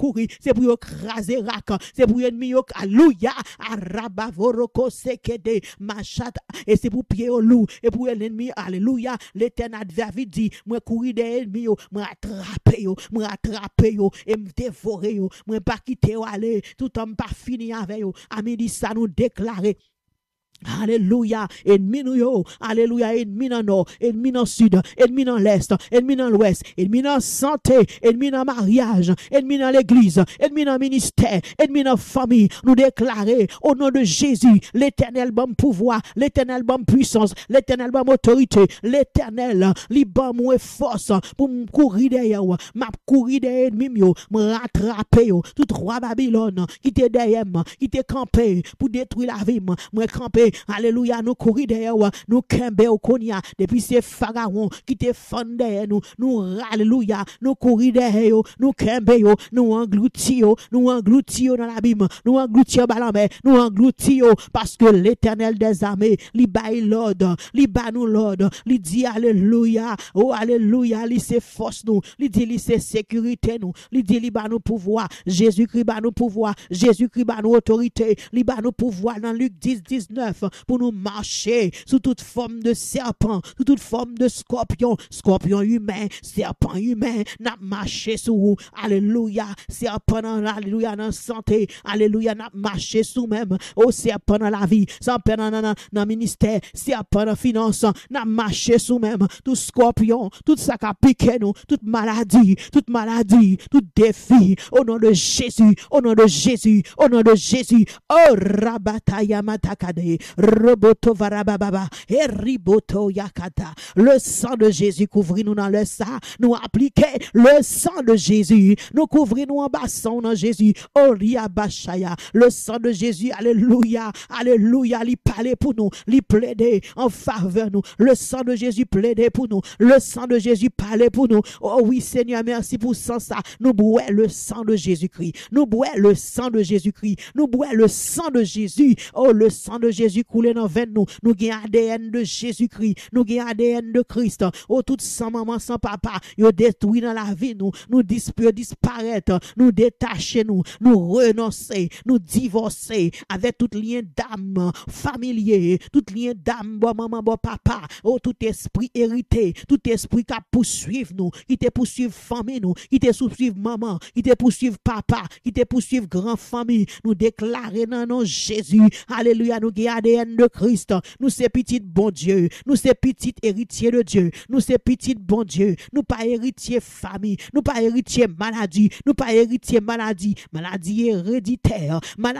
courir, c'est pour écraser rac, c'est pour ennemi, alléluia, arabavoroko sekede, machat, et c'est pour pied au loup, et pour l'ennemi, alléluia, l'éternel David dit, moi courir des ennemis, moi attraper, et me dévorer, moi pas quitter aller, tout homme pas fini avec eux, à midi ça nous déclarer. Alléluia, ennemi nous yo, alléluia, ennemi dans nord, ennemi dans sud, ennemi dans l'est, ennemi dans l'ouest, ennemi dans santé, ennemi dans mariage, ennemi dans l'église, ennemi dans ministère, ennemi dans famille, nous déclarer au nom de Jésus, l'éternel bon pouvoir, l'éternel bon puissance, l'éternel bon autorité, l'éternel li bon moi force pour me courir derrière, m'a courir derrière ennemi yo, me rattraper yo, tout roi Babylone qui te derrière, qui te campé pour détruire la vie, moi camper. Alléluia, nous courir derrière, nous kembe au konya, depuis ces pharaons qui te fondent derrière nous, alléluia, nous courir derrière, nous kembe, nous engloutir dans l'abîme, nous engloutir balamé, nous engloutir parce que l'éternel des armées, li baille l'ordre, li ba nous l'ordre, li dit alléluia, oh alléluia, li c'est force nous, li dit li c'est sécurité nous, li dit li ba nous pouvoir, Jésus-Christ ba nous pouvoir, Jésus-Christ ba nous autorité, li ba nous pouvoir dans Luc 10:19. Pour nous marcher sous toute forme de serpent, sous toute forme de scorpion humain, serpent humain, n'a marché sous, alléluia, serpent dans alléluia dans santé, alléluia, n'a marché sous même, au serpent dans la vie, serpent dans le ministère, serpent dans finance, n'a marché sous même, tout scorpion, tout ça qui a piqué nous, toute maladie, tout défi, au nom de Jésus, au nom de Jésus, oh rabataya matakade, roboto varababa, et riboto yakata, le sang de Jésus couvre-nous dans le sang, nous appliquer le sang de Jésus, nous couvrir-nous en basson dans Jésus, oh riabashaya, le sang de Jésus, alléluia, li parler pour nous, li plaider en faveur nous, le sang de Jésus plaider pour nous, le sang de Jésus parler pour nous, oh oui Seigneur, merci pour ça, nous boire le sang de Jésus-Christ, nous boire le sang de Jésus-Christ, nous boire le sang de Jésus, oh le sang de Jésus coulé dans veine nous gagnons ADN de Jésus-Christ, nous gagnons ADN de Christ, oh tout sans maman, sans papa, yo détruit dans la vie nous disparaître, nous détacher nous renoncer, nous divorcer avec tout lien d'âme familier, tout lien d'âme bon maman bon papa, oh tout esprit hérité, tout esprit qui poursuivre nous, qui te poursuivre famille nous, qui te poursuivre maman, qui te poursuivre papa, qui te poursuivre grand famille, nous déclarer dans nom Jésus, alléluia, nous gagnons ADN de Christ, nous c'est petit bon Dieu, nous c'est petit héritier de Dieu, nous c'est petit bon Dieu, nous pas héritier famille, nous pas héritier maladie, nous pas héritier maladie héréditaire,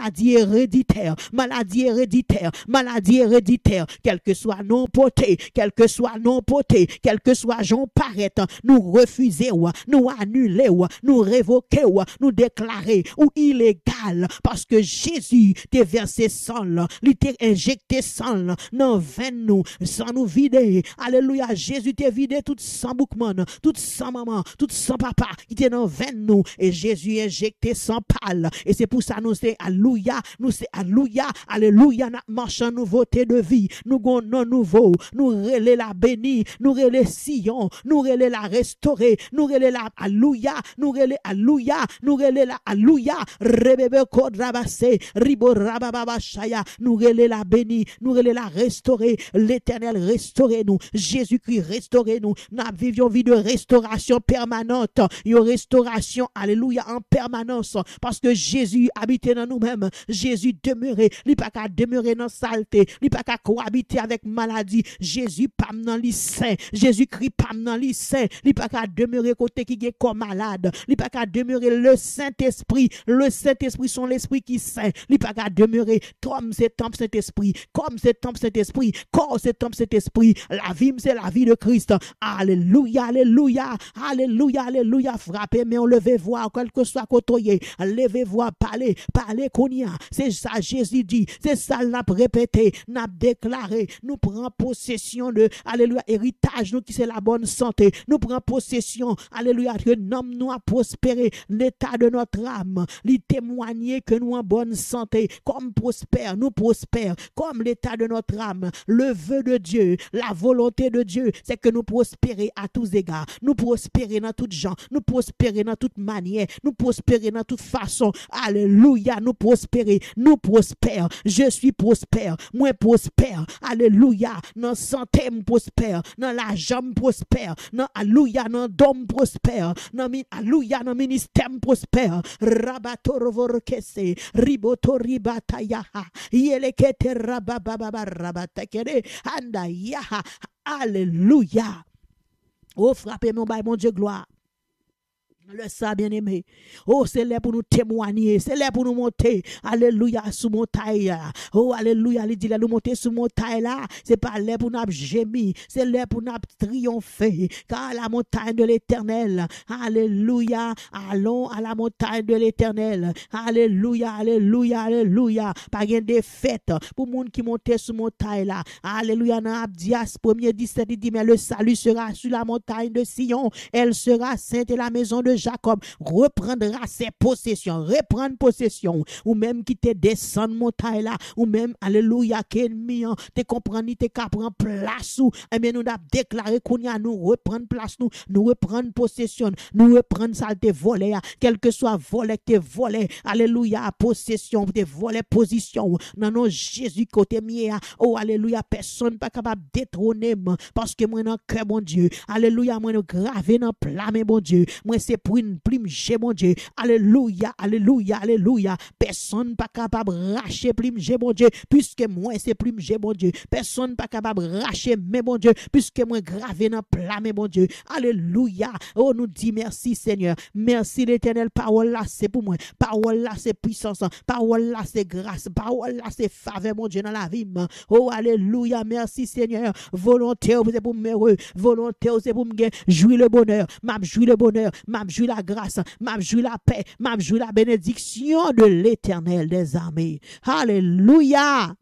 quel que soit non porté, quel que soit j'en paraît, nous refuser, nous annuler, nous révoquer, nous déclarer ou illégal, parce que Jésus t'a versé sang, il t'a injecté sang dans veine nous, sans nous vider, alléluia, Jésus t'a vidé tout sans boukman, tout sans maman, tout sans papa, qui était dans veine nous, et Jésus injecté sans pâle, et c'est pour ça nous c'est alléluia, alléluia, nous marchons nouveauté de vie, nous gonons nouveau, nous relais la béni, nous relais Sion, nous relais la restaurer, nous relais la alléluia, nous relais la alléluia, rebebe kodrabase, ribo rababa shaya, nous relais la béni, nous relais la restaurer, l'éternel restaurer nous, Jésus-Christ restaurer nous, nous vivions vie de restauration permanente, une restauration, alléluia, en permanence, parce que Jésus habitait dans nous-mêmes, Jésus demeurait, il pas qu'à demeurer dans saleté, il pas qu'à cohabiter avec maladie, Jésus pam dans les saints, Jésus-Christ pam dans les saints, il pas qu'à demeurer côté qui est comme malade, il pas qu'à demeurer le Saint-Esprit sont l'Esprit qui saint, il pas qu'à demeurer comme c'est temple Saint-Esprit, corps c'est temple Saint-Esprit, la vie c'est la vie de Christ, alléluia, frappez mais on levez voir quel que soit côtoyé, levez voir parler konya, c'est ça Jésus dit, c'est ça l'a répété, n'a déclaré, nous prenons possession de alléluia héritage nous qui c'est la bonne santé, nous prenons possession alléluia que nous a prospéré l'état de notre âme, lui témoigner que nous en bonne santé, comme nous prospère comme l'état de notre âme. Le vœu de Dieu, la volonté de Dieu, c'est que nous prospérer à tous égards. Nous prospérer dans toutes gens. Nous prospérer dans toute manière. Nous prospérer dans toute façon. Alléluia. Nous prospérer. Nous prospère. Je suis prospère. Moi prospère. Alléluia. Dans santé, me prospère. Dans l'argent, me prospère. Dans alléluia. Dans dom prospère. Dans alléluia. Dans ministère, me prospère. Rabatorovorkese. Ribotoribataya. Yelekete rabababa rabatakere. Anda yaha. Alléluia. Oh, frappez mon bail, mon Dieu, gloire. Le ça bien aimé. Oh, c'est là pour nous témoigner. C'est là pour nous monter. Alléluia, sous montagne. Oh, alléluia, il dit là, nous monter sous montagne là. C'est pas là pour nous gémir. C'est là pour nous triompher. Car la montagne de l'éternel. Alléluia. Allons à la montagne de l'éternel. Alléluia, alléluia, alléluia. Pas de défaite pour monde qui monte sous montagne là. Alléluia, dans Abdias, 1er 17, il dit, mais le salut sera sur la montagne de Sion. Elle sera sainte et la maison de Jacob reprendra ses possessions, reprendre possession, ou même qui te descend montagne là, ou même, alléluia, qu'ennemi, te comprendre, te prendre place, ou, eh bien, nous avons déclaré qu'on y a, nous reprendre place, nous reprendre possession, nous reprendre ça, te voler, quel que soit volet, te voler, alléluia, possession, te voler position, non, non, Jésus, côté mien, oh, alléluia, personne pas capable de détrôner, parce que moi, dans le cœur, mon Dieu, alléluia, moi, nous gravé dans plat, mon Dieu, moi, c'est pour une prime j'ai mon Dieu. Alléluia, alléluia, alléluia. Personne pas capable de racher prime j'ai mon Dieu, puisque moi c'est prime j'ai mon Dieu. Personne pas capable de racher mais mon Dieu, puisque moi gravé dans plat mais mon Dieu. Alléluia. Oh, nous dit merci Seigneur. Merci l'Éternel. Parole là c'est pour moi. Parole là c'est puissance. Parole là c'est grâce. Parole là c'est faveur mon Dieu dans la vie. Oh, alléluia. Merci Seigneur. Volonté c'est pour m'heureux. Volonté c'est pour me jouir le bonheur. M'a jouir le bonheur. M'a jouir la grâce, m'a jouir la paix, m'a jouir la bénédiction de l'Éternel des armées. Alléluia.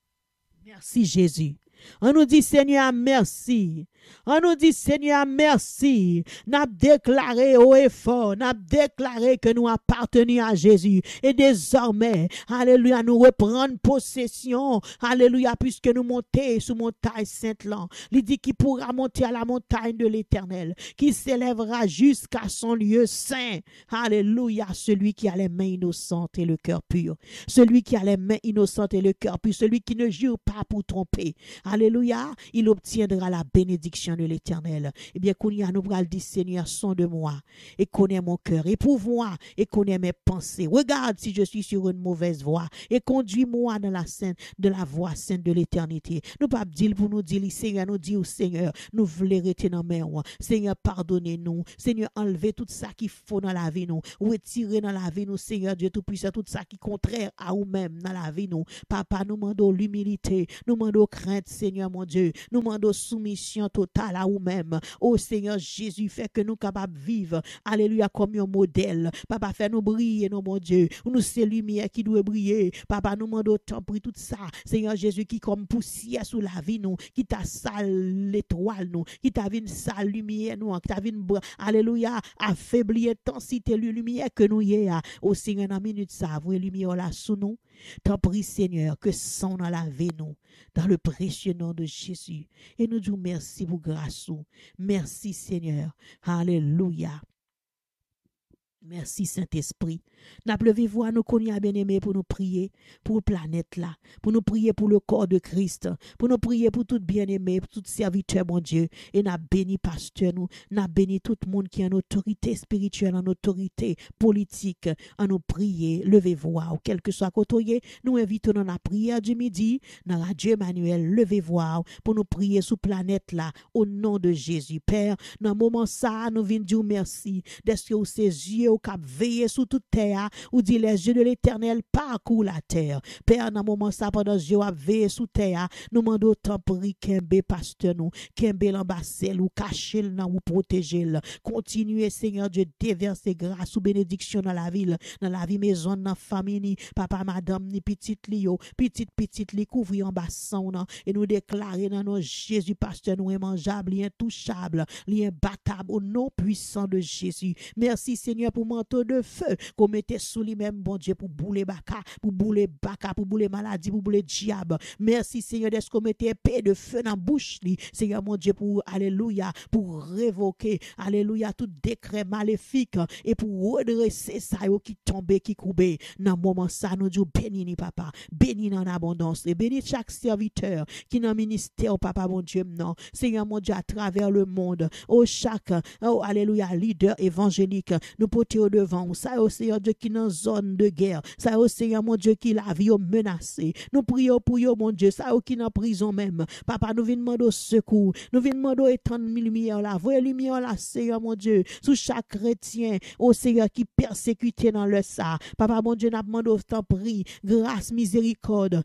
Merci Jésus. On nous dit Seigneur merci. On nous dit Seigneur merci. N'a déclaré haut et fort, n'a déclaré que nous appartenons à Jésus. Et désormais, alléluia, nous reprenons possession. Alléluia, puisque nous montons sous montagne Sainte-Lan. Il dit qu'il pourra monter à la montagne de l'Éternel, qui s'élèvera jusqu'à son lieu saint. Alléluia, celui qui a les mains innocentes et le cœur pur. Celui qui a les mains innocentes et le cœur pur. Celui qui ne jure pas pour tromper. Alléluia, il obtiendra la bénédiction de l'Éternel. Eh bien, Kounia, nous allons dire, Seigneur, sonde-moi et connais mon cœur, éprouve-moi et connais mes pensées. Regarde si je suis sur une mauvaise voie et conduis-moi dans la sainte, de la voie sainte de l'éternité. Nous pas dire pour nous dire, Seigneur, nous dire, Seigneur, nous voulons rester dans mes mains. Seigneur, pardonnez-nous. Seigneur, enlevez tout ça qui faut dans la vie, nous. Retirez dans la vie, nous, Seigneur Dieu Tout-Puissant, tout ça qui est contraire à nous-mêmes dans la vie, nous. Papa, nous demandons l'humilité, nous demandons crainte, Seigneur, mon Dieu. Nous demandons soumission totale à nous-mêmes. Oh Seigneur Jésus, fait que nous capables de vivre, alléluia, comme un modèle. Papa, fait nous briller, non, mon Dieu. Nous, c'est lumière qui doit briller. Papa, nous demandons tant pour tout ça. Seigneur Jésus, qui comme poussière sous la vie, nous, qui t'a sale l'étoile, nous, qui t'a vu une sale lumière, nous, qui t'a vu une, alléluia, affaibli intensité, de lumière que nous y a. Oh Seigneur, dans la minute, ça, vous lumière là sous nous. T'en prie, Seigneur, que son dans la vie, nous, dans le précieux nom de Jésus. Et nous disons merci pour grâce. Merci, Seigneur. Alléluia. Merci Saint-Esprit. N'appelez-vous à nous connaître bien aimé pour nous prier pour la planète là, pour nous prier pour le corps de Christ, pour nous prier pour tout bien-aimé, pour tout serviteur, mon Dieu. Et n'a béni pasteur nous, n'a béni tout le monde qui a une autorité spirituelle, en autorité politique, à nous prier. Levez-vous, ou quel que soit côté, nous invitons dans la prière du midi, dans la Dieu Emmanuel, levez-vous pour nous prier sous planète là, au nom de Jésus. Père, dans un moment ça, nous venons dire merci, d'être que ces yeux au cap veiller sous toute terre, ou dit les yeux de l'Éternel parcourent la terre. Père, dans un moment ça, pendant que Dieu a veillé sous terre, nous demandons autant pour Kembe pasteur nous, Kembe l'ambassade, ou cacher le ou protéger le. Continuez, Seigneur Dieu, déverser grâce ou bénédiction dans la ville, dans la vie maison, dans la famille, papa, madame, ni petite lio, petite li, couvrir en bassin, et nous déclarer dans nos Jésus, pasteur, nous immangeable, intouchable, imbattable, au nom puissant de Jésus. Merci, Seigneur, pour manteau de feu, qu'on mette sous lui-même, bon Dieu, pour bouler baka, pour bouler maladie, pour bouler diable. Merci Seigneur, d'être qu'on mette épée de feu dans la bouche, Seigneur mon Dieu, pour, alléluia, pour révoquer, alléluia, tout décret maléfique et pour redresser ça qui tombe, qui coube. Dans le moment ça, nous disons béni, papa, béni en abondance, et béni chaque serviteur qui dans le ministère, papa, mon Dieu, non, Seigneur mon Dieu, à travers le monde, chaque, alléluia, leader évangélique, nous porter au devant, ça, Seigneur Dieu, qui dans zone de guerre, ça, Seigneur mon Dieu, qui la vie menacée, nous prions pour eux, mon Dieu, ça, qui dans prison même, papa, nous venons demander au secours, nous venons demander étendre lumière là, voyez lumière là, Seigneur mon Dieu, sous chaque chrétien, au Seigneur qui persécuté dans le ça, papa, mon Dieu, nous demandons, t'en prie, grâce, miséricorde,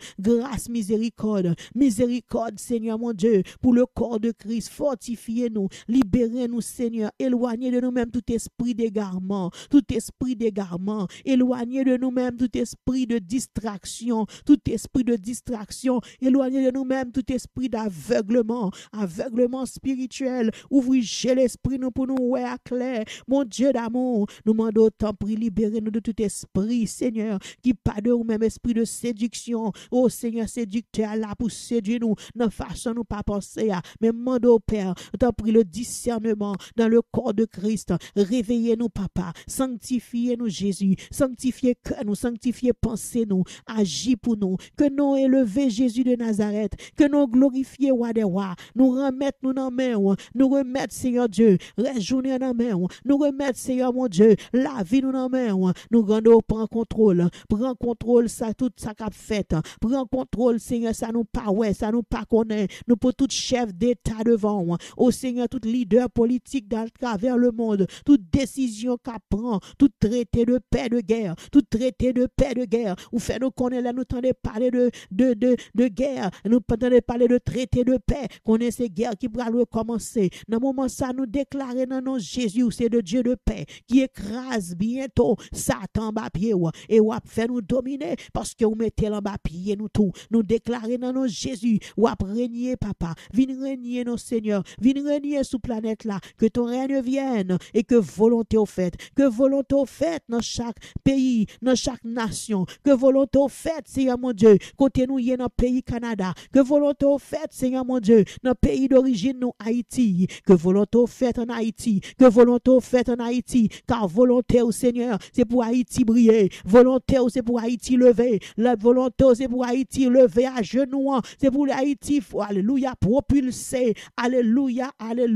miséricorde, Seigneur mon Dieu, pour le corps de Christ, fortifiez-nous, libérez-nous, Seigneur, éloignez de nous-mêmes tout esprit d'égarement, éloignez de nous-mêmes tout esprit de distraction, éloignez de nous-mêmes tout esprit d'aveuglement, spirituel, ouvrez l'esprit nous pour nous ouais à clair, mon Dieu d'amour, nous demandons autant pour libérer nous de tout esprit, Seigneur, qui pas de nous-mêmes esprit de séduction, oh Seigneur, séducteur là pour séduire nous, dans façon nous pas penser à, mais demandons au Père, t'as pris le discernement dans le corps de Christ, réveillez-nous papa, sanctifiez-nous Jésus, sanctifiez cœur nous, sanctifiez pensée nous, agis pour nous, que nous élever Jésus de Nazareth, que nous glorifier roi des rois, nous remettre nous dans main, nous remettre Seigneur Dieu, réjournir dans main, nous remettre Seigneur mon Dieu, la vie nous dans main, nous rendons prend contrôle ça tout ça qu'a fait, prend contrôle Seigneur, ça nous pas ouais, ça nous pas connaît, nous pour tout chef d'état devant, au Seigneur tout leader politique dans travers le monde, toute décision qu'a prend, tout traité de paix de guerre, ou fait nous connaître là nous tendez parler de guerre, nous tendez parler de traité de paix, connaît ces guerres qui pourra recommencer. Dans le moment ça nous déclarer dans nom Jésus, c'est de Dieu de paix qui écrase bientôt Satan bas pied et ou fait nous dominer parce que vous mettez en bas pied nous tout. Nous déclarer dans nom Jésus ou régner papa, viens régner nos seigneurs, viens régner sous planète là, que ton règne vienne et que volonté au fait, dans chaque pays, dans chaque nation, que volonté au fait, Seigneur mon Dieu, côté nous y est dans le pays Canada, que volonté au fait, Seigneur mon Dieu, dans le pays d'origine nous Haïti, que volonté au fait en Haïti, car volonté au Seigneur, c'est pour Haïti briller, volonté c'est pour Haïti lever, la volonté c'est pour Haïti lever à genoux, c'est pour Haïti, alléluia, propulser, alléluia,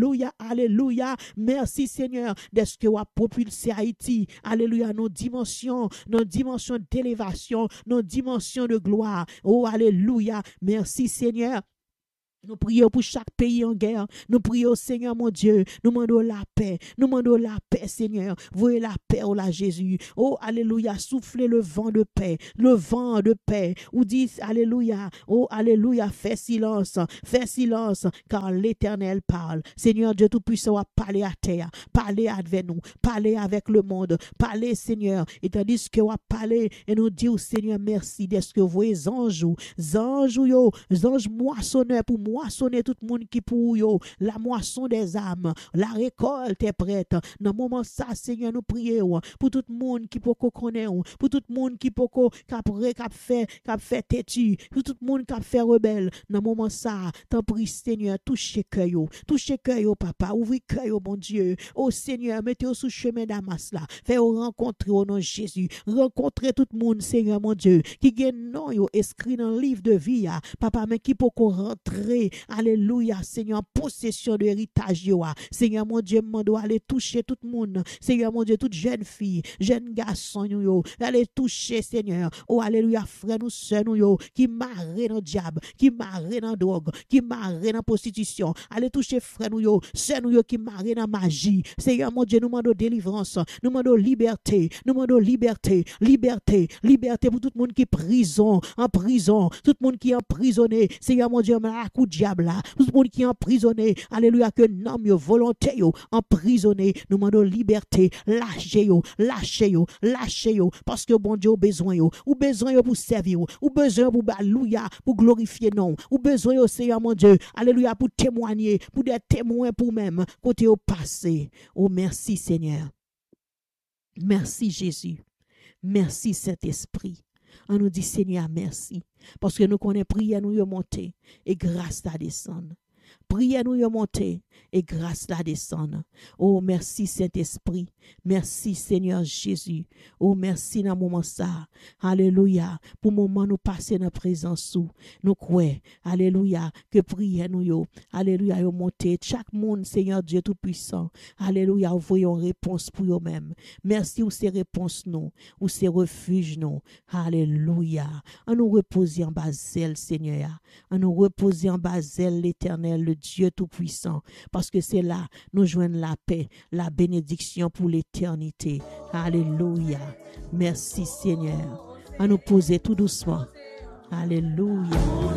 merci Seigneur, d'est-ce que vous propulser Haïti, alléluia, nos dimensions d'élévation, nos dimensions de gloire, oh alléluia, merci Seigneur. Nous prions pour chaque pays en guerre. Nous prions, Seigneur mon Dieu. Nous demandons la paix. Seigneur. Voyez la paix, oh la Jésus. Oh, alléluia. Soufflez le vent de paix. Ou dit, alléluia. Oh, alléluia. Fais silence. Car l'Éternel parle. Seigneur Dieu Tout-Puissant, va parler à terre. Parler avec nous. Parler avec le monde. Parler, Seigneur. Et tandis que va parler et nous dire, Seigneur, merci d'être que vous voyez anges moissonneurs pour moissonner tout le monde qui pour yo, la moisson des âmes, la récolte est prête. Dans le moment ça, Seigneur, nous prions pour tout le monde qui peut connaître, pour tout le monde qui peut fait têtu, pour tout le monde qui fait rebelle. Dans le moment ça, t'en prie, Seigneur, touchez cœur, papa, ouvrez cœur, mon Dieu. Oh Seigneur, mettez-vous sous chemin Damas là, faites-vous rencontrer au nom de Jésus, rencontrer tout le monde, Seigneur, mon Dieu, qui gagne non yo inscrit dans le livre de vie, papa, mais qui peut rentrer, alléluia, Seigneur, possession de l'héritage, Seigneur, mon Dieu, je dois aller toucher tout le monde, Seigneur, mon Dieu, toute jeune fille, jeune garçon, aller toucher, Seigneur, oh, alléluia, frère, nous, sœurs, qui marrent dans le diable, qui marrent dans la drogue, qui marrent dans la prostitution, aller toucher, frère, nous, sœurs, qui marrent dans la magie, Seigneur, mon Dieu, nous demandons délivrance, nous demandons liberté pour tout le monde qui est en prison, tout le monde qui est emprisonné, Seigneur, mon Dieu, à coup de diable là, tout le monde qui est emprisonné, alléluia, que nom yo, volonté yo, emprisonné, nous demandons liberté, lâchez yo, parce que bon Dieu, ou besoin pour servir, ou besoin pour alléluia, pour glorifier non, ou besoin au Seigneur, mon Dieu, alléluia, pour témoigner, pour des témoins pour même, côté au passé, oh merci Seigneur. Merci Jésus. Merci Saint-Esprit. On nous dit Seigneur merci. Parce que nous connaissons prière nous y monter et grâce la descendre. Prière nous y monter et grâce la descendre. Oh merci Saint-Esprit. Merci Seigneur Jésus. Oh merci dans le moment ça. Alléluia. Pour le moment nous passer dans la présence sous. Nous croyons. Alléluia. Que prière nous yo. Alléluia. Yo monter. Chaque monde Seigneur Dieu Tout-Puissant. Alléluia. Voyons réponse pour eux-mêmes. Merci ou ces réponses nous. Ou ces refuges nous. Alléluia. On nous reposer en bas zèle Seigneur. On nous reposer en bas zèle l'Éternel, le Dieu Tout-Puissant. Parce que c'est là, nous joignons la paix, la bénédiction pour l'éternité. Alléluia. Merci Seigneur. À nous poser tout doucement. Alléluia.